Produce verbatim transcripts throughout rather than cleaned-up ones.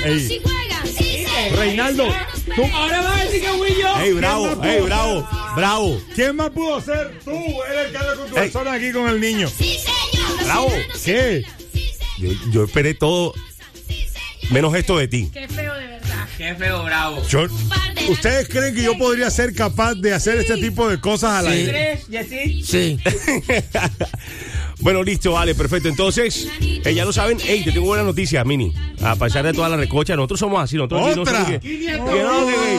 Ey. Reinaldo, tú. Ahora vas a decir que fui yo. Ey, bravo, ey, bravo, bravo. ¿Quién más pudo ser? Tú, eres el que anda con tu Ey. persona aquí con el niño. Bravo. ¿Qué? Yo, yo esperé todo menos esto de ti. Qué feo, de verdad. Qué feo, bravo. Yo, ¿ustedes creen que yo podría ser capaz de hacer este tipo de cosas a la ¿Sí crees, Jessy? Sí. Bueno, listo, vale, perfecto. Entonces, eh, ya lo saben. Ey, te tengo buena noticia, Mini. A pesar de toda la recocha, nosotros somos así. Nosotros aquí no ¡Otra! somos que- que no, que- que-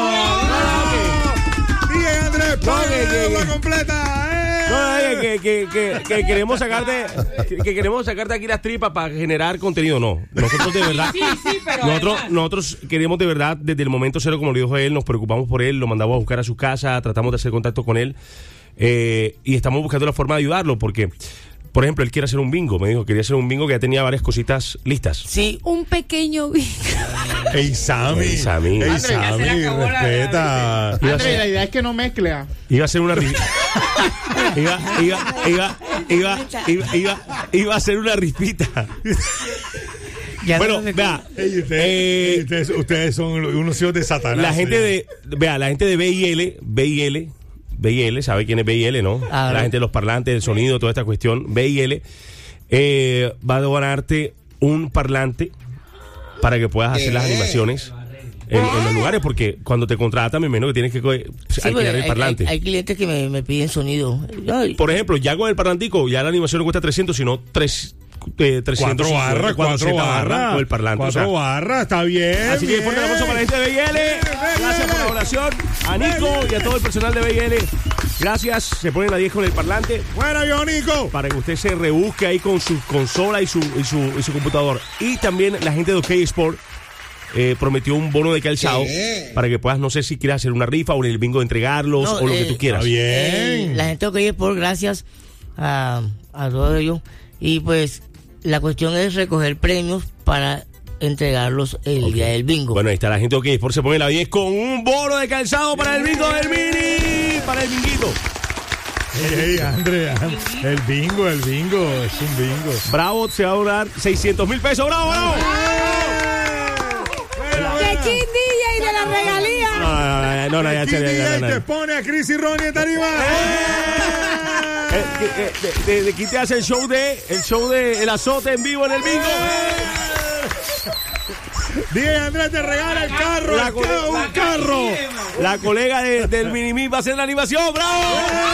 D J Andrés, No, que- que- la que- completa. No, ¡Eh! eh, que, que, que, que queremos sacarte que, que queremos sacarte aquí las tripas para generar contenido. No, nosotros de verdad Sí, sí, pero nosotros, además- nosotros queremos de verdad desde el momento cero, como lo dijo él, nos preocupamos por él, lo mandamos a buscar a su casa, tratamos de hacer contacto con él, eh, y estamos buscando la forma de ayudarlo porque, por ejemplo, él quiere hacer un bingo. Me dijo que quería hacer un bingo, que ya tenía varias cositas listas. Sí. Un pequeño bingo. Ey, Sammy. Ey, Sammy. Ey, André, ya se le Sammy, acabó la- respeta. Iba a André, la ser, idea es que no mezcle. ah. iba a ser una ri- iba, iba, iba, iba, iba, iba, iba a hacer una rispita. Ya Bueno, no sé vea, Ey, ustedes, eh, ey, ustedes, ustedes son unos hijos de Satanás. la gente ya. de, vea, la gente de B I L, B I L, B I L, ¿sabe quién es B I L, no? Ah, la no. gente de los parlantes, el sonido, toda esta cuestión. B I L eh, va a donarte un parlante para que puedas hacer las animaciones en, en los lugares, porque cuando te contratan, me imagino que tienes que co- Sí, alquilar porque el hay, parlante. hay- hay clientes que me, me piden sonido. Ay, Por ejemplo, ya con el parlantico, ya la animación no cuesta trescientos, sino tres, eh, trescientos Cuatro barras, cuatro barras. con el parlante. Cuatro o sea, barras, está bien. Así que bien. fuerte aplauso para la gente de B I L. Gracias por la oración. A Nico y a todo el personal de B I L. Gracias. Se ponen a diez con el parlante Bueno, yo, Nico. para que usted se rebusque ahí con su consola y su, y su, y su computador. Y también la gente de OK Sport eh, prometió un bono de calzado para que puedas, no sé si quieres hacer una rifa o en el bingo de entregarlos No, o lo eh, que tú quieras. Está bien. eh, la gente de OK por gracias a, a todos ellos. Y pues la cuestión es recoger premios para entregarlos el Ok. día del bingo. Bueno, ahí está la gente de OK Sport. Se pone la diez con un bono de calzado para el bingo del Mini. Para el binguito. Ey, Andrea, el bingo, el bingo, es un bingo. Bravo, se va a durar seiscientos mil pesos. ¡Bravo, bravo! De King D J y de la regalía. No, no, no, no, no, ya, Aquí ya, ya, D J ya, ya. te pone a Chris y Ronnie en tarima. Eh, eh, de, de, de aquí te hace el show de el show de el azote en vivo en el bingo. D J Andrés te regala el carro, La el cole- ca- un carro. La colega de- del Minimi va a hacer la animación. ¡Bravo!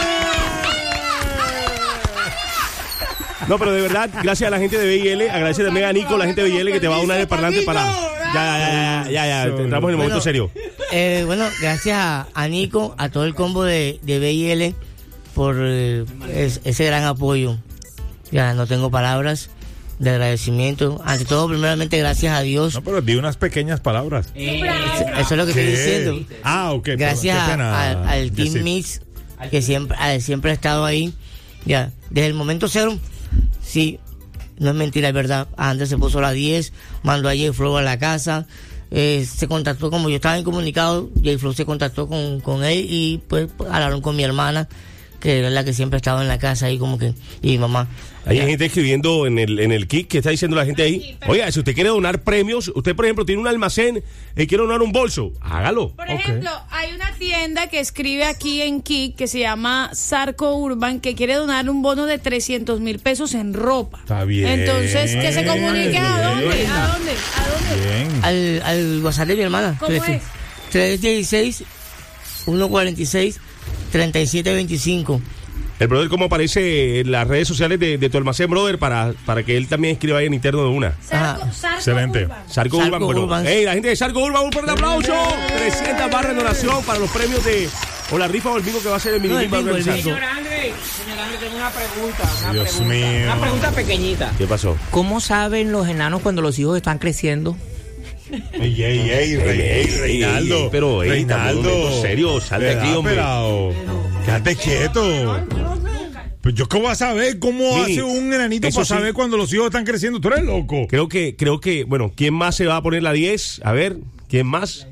No, pero de verdad, gracias a la gente de B I L, agradece también a Nico, la gente de B I L que te va a donar el parlante para. Ya, ya, ya, ya, ya, ya, entramos en el momento Bueno, serio. Eh, bueno, gracias a, a Nico, a todo el combo de, de B I L por eh, es- ese gran apoyo. Ya no tengo palabras de agradecimiento. Ante todo, primeramente, gracias a Dios. No, pero di unas pequeñas palabras. Eso, eso es lo que estoy diciendo. Ah, ok. Gracias qué pena, a- al, al Team Jessy. Mix, que siempre, a- siempre ha estado ahí. Ya, desde el momento cero, sí, no es mentira, es verdad. Andrés se puso a las diez, mandó a J-Flow a la casa, eh, se contactó, como yo estaba incomunicado, J-Flow se contactó con, con él y pues hablaron con mi hermana, que era la que siempre estaba en la casa ahí como que, y mi mamá. Hay gente escribiendo en el, en el kick que está diciendo la gente ahí. Oiga, si usted quiere donar premios, usted por ejemplo tiene un almacén y quiere donar un bolso, hágalo. Por ejemplo, hay una tienda que escribe aquí en Kik que se llama Sarco Urban que quiere donar un bono de trescientos mil pesos en ropa. Está bien. Entonces, que se comunique a dónde, Bien. a dónde, a dónde. Bien. Al, al WhatsApp de mi hermana. ¿Cómo es? tres uno seis, uno cuatro seis, tres siete dos cinco. El brother, ¿cómo aparece en las redes sociales de, de tu almacén, brother? Para, para que él también escriba ahí en interno de una. Sarco, Ajá. Sarco Excelente. Urban. Sarco, Sarco Urban, bueno. Urban. Ey, la gente de Sarco Urban, un fuerte aplauso. trescientas barras de donación para los premios de. O la rifa o el bingo que va a ser el mini No, el bingo bingo, el organizado. bingo. Señor André, señor André, tengo una pregunta. Una Dios pregunta, mío. Una pregunta pequeñita. ¿Qué pasó? ¿Cómo saben los enanos cuando los hijos están creciendo? Ey, ey, ey, Rey- ey, Reinaldo. ey, pero, ey, Reinaldo. estamos en un momento serio, sal de ¿Verdad, aquí, hombre. pelado? Quédate quieto. Pues yo cómo voy a saber cómo Mini, hace un enanito eso para sí. saber cuando los hijos están creciendo. Tú eres loco. Creo que, creo que, bueno, ¿quién más se va a poner la diez? A ver, ¿quién más?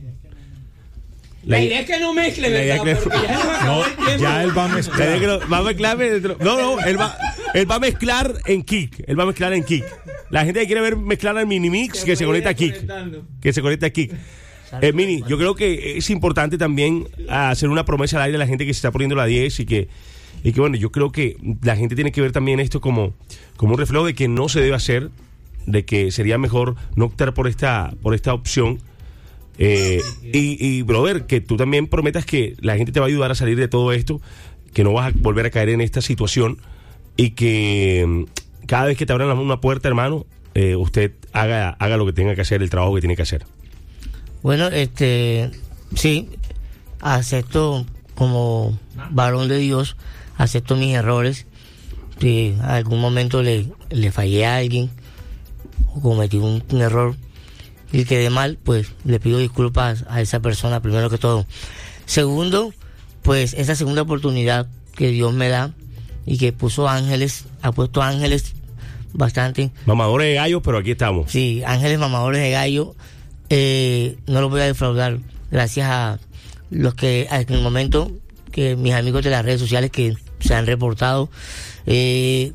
La idea es que no mezcle, La idea ¿verdad? es que- Porque ya se me acabó No, el tiempo. ya él va a La idea mezclar. que no- va a mezclarme dentro- No, no, él va, Él va a mezclar en Kick. Él va a mezclar en Kick. La gente que quiere ver mezclar al Mini Mix, que se conecta a Kick. Que se conecta a Kick. Eh, Mini, yo creo que es importante también hacer una promesa al aire a la gente que se está poniendo la diez y que, y que bueno, yo creo que la gente tiene que ver también esto como, como un reflejo de que no se debe hacer, de que sería mejor no optar por esta, por esta opción. Eh, y, y, brother, que tú también prometas que la gente te va a ayudar a salir de todo esto, que no vas a volver a caer en esta situación y que cada vez que te abran una puerta, hermano, eh, usted haga, haga lo que tenga que hacer, el trabajo que tiene que hacer. Bueno, este, sí, acepto como varón de Dios, acepto mis errores. Si en algún momento le, le fallé a alguien o cometí un, un error y quedé mal, pues le pido disculpas a esa persona primero que todo. Segundo, pues esa segunda oportunidad que Dios me da y que puso ángeles, ha puesto ángeles bastante. Mamadores de gallo, pero aquí estamos. Sí, ángeles mamadores de gallo, eh, no los voy a defraudar. Gracias a los que en el momento que mis amigos de las redes sociales que se han reportado, eh,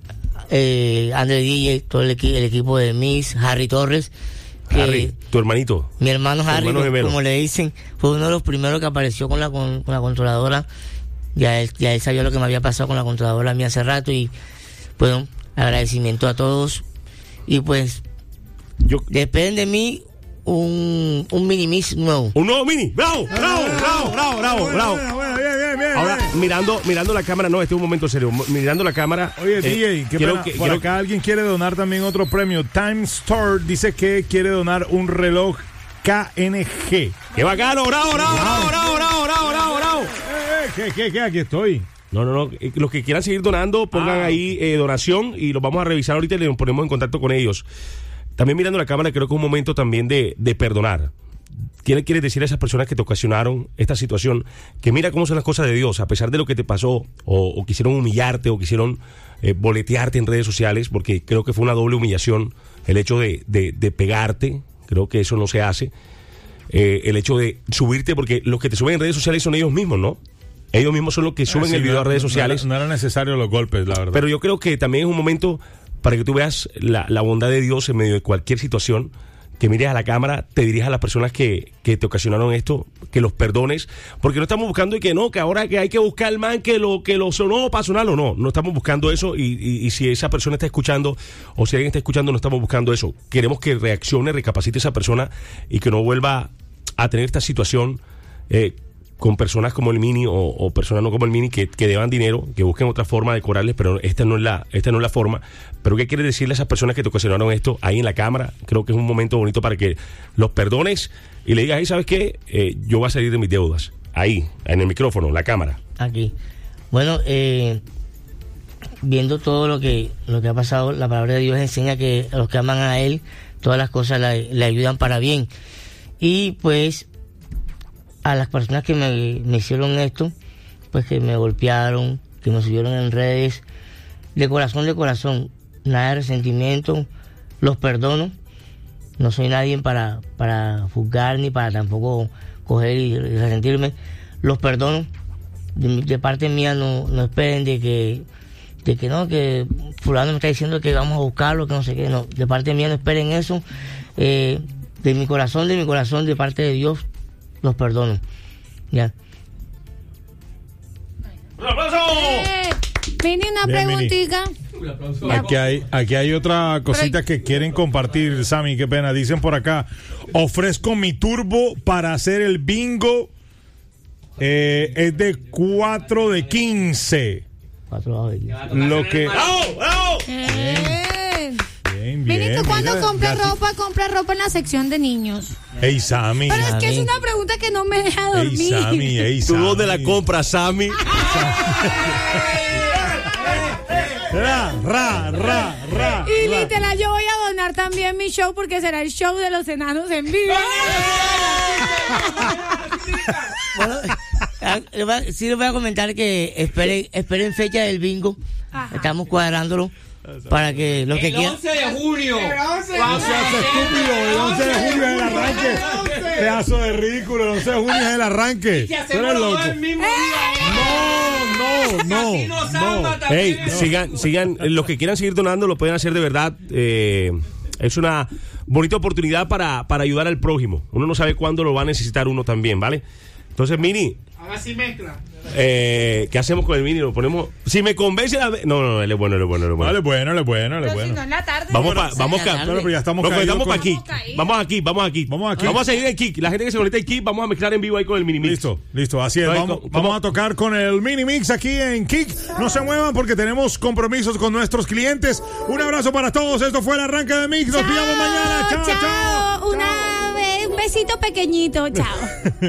eh, André D J, todo el, equi- el equipo de Miss, Harry Torres, que Harry, tu hermanito. mi hermano Harry, hermano como, gemelo. como le dicen, fue uno de los primeros que apareció con la con, con la controladora. Ya él, ya él sabía lo que me había pasado con la controladora mía hace rato y bueno, agradecimiento a todos y pues Yo, depende de mí un, un mini mix nuevo. un nuevo Mini. ¡Bravo! ¡Bravo! ¡Bravo! ¡Bravo! ¡Bravo! bravo. Bueno, bueno, bien, bien, bien. Ahora, bien. mirando, mirando la cámara, no, este es un momento serio. Mirando la cámara. Oye, eh, D J, qué quiero pena, que- por quiero- acá alguien quiere donar también otro premio. Time Store dice que quiere donar un reloj K N G. ¡Qué bacano! ¡Bravo! ¡Bravo! ¡Bravo! ¡Bravo! ¡Bravo! ¡Bravo! ¡Bravo! ¡Bravo! Eh, eh, ¿Qué, qué, qué? Aquí estoy. No, no, no. eh, Los que quieran seguir donando, pongan Ah. ahí eh, donación y los vamos a revisar ahorita y nos ponemos en contacto con ellos. También mirando la cámara, creo que es un momento también de, de perdonar. ¿Qué le quieres decir a esas personas que te ocasionaron esta situación? Que mira cómo son las cosas de Dios, a pesar de lo que te pasó, o, o quisieron humillarte, o quisieron eh, boletearte en redes sociales, porque creo que fue una doble humillación el hecho de, de, de pegarte, creo que eso no se hace. Eh, el hecho de subirte, porque los que te suben en redes sociales son ellos mismos, ¿no? Ellos mismos son los que suben Ah, sí, el video no, a redes no sociales. era- No, era necesario los golpes, la verdad. Pero yo creo que también es un momento para que tú veas la, la bondad de Dios en medio de cualquier situación, que mires a la cámara, te dirijas a las personas que, que te ocasionaron esto, que los perdones, porque no estamos buscando y que no, que ahora que hay que buscar al man que lo que lo sonó para sonarlo, no, no estamos buscando eso y, y, y si esa persona está escuchando o si alguien está escuchando, no estamos buscando eso. Queremos que reaccione, recapacite esa persona y que no vuelva a tener esta situación eh, con personas como el Mini o, o personas no como el Mini que, que deban dinero, que busquen otra forma de cobrarles, pero esta no es la esta no es la forma. Pero ¿qué quieres decirle a esas personas que te ocasionaron esto ahí en la cámara? Creo que es un momento bonito para que los perdones y le digas, hey, ¿sabes qué? Eh, yo voy a salir de mis deudas. Ahí, en el micrófono, en la cámara. Aquí. Bueno, eh, viendo todo lo que lo que ha pasado, la palabra de Dios enseña que a los que aman a Él, todas las cosas le, le ayudan para bien. Y pues a las personas que me, me hicieron esto, pues que me golpearon, que me subieron en redes, de corazón, de corazón, nada de resentimiento, los perdono. No soy nadie para, para juzgar ni para tampoco coger y resentirme. Los perdono. De, de parte mía no, no esperen de que, de que no, que fulano me está diciendo que vamos a buscarlo, que no sé qué. No, de parte mía no esperen eso. Eh, de mi corazón, de mi corazón, de parte de Dios, los perdono. Ya. ¡Un aplauso! Eh, Mini, una Bien, preguntita. Aquí hay, aquí hay otra cosita que quieren compartir, Sammy, qué pena. Dicen por acá, ofrezco mi turbo para hacer el bingo. Eh, es de cuatro de quince. Cuatro bajo de aquí. Lo que... ¡Bravo! ¡Bravo! Eh. Bien, Mini, bien. tú cuando mira, compras ya- ropa, compras ropa en la sección de niños. Ey, Sammy. Pero es que es Sammy. una pregunta que no me deja Ey, dormir. Sammy, ey, ¿Tú Sammy. dónde la compras, Sammy? Ra, ra, ra, ra. Y ra. literal, yo voy a donar también mi show porque será el show de los enanos en vivo. Bueno, ah, le voy a- sí les voy a comentar que esperen, esperen fecha del bingo. Ajá. Estamos cuadrándolo para que los que El quieran. once de junio. No seas estúpido, el once de junio es el arranque. Pedazo de ridículo, el once de junio es el arranque. Se Tú hacemos eres los loco. dos el mismo día. No, no, no, no, Casino no. Samba también. Hey, sigan, sigan, los que quieran seguir donando lo pueden hacer de verdad. Eh, es una bonita oportunidad para, para ayudar al prójimo. Uno no sabe cuándo lo va a necesitar uno también, ¿vale? Entonces, Mini, Ahora sí mezcla. eh, ¿qué hacemos con el Mini? Lo ponemos. Si me convence la. No, no, él es bueno, él es bueno, él es bueno. Dale, bueno, le bueno, le Pero si bueno. no en la tarde. Vamos ya pa, no vamos sé. acá. Claro, pero ya estamos Nos caídos conectamos con- para aquí. Estamos caídos. Vamos aquí, vamos aquí. Vamos aquí. Vamos a seguir en Kik. La gente que se conecta en Kik, vamos a mezclar en vivo ahí con el Mini Mix. Listo, listo, así es. Ay, Vamos, ¿cómo? vamos a tocar con el mini mix aquí en Kik. No se muevan porque tenemos compromisos con nuestros clientes. Un abrazo para todos. Esto fue el arranque de Mix. Nos pillamos mañana. Chao, chao. Una, un besito pequeñito. Chao.